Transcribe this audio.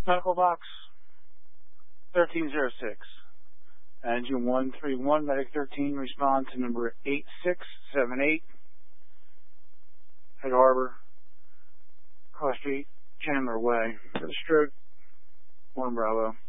Medical box 1306. Engine 131, Medic 13, respond to number 8678. Head Harbor, Cross Street, Chandler Way. For the stroke, 1 Bravo.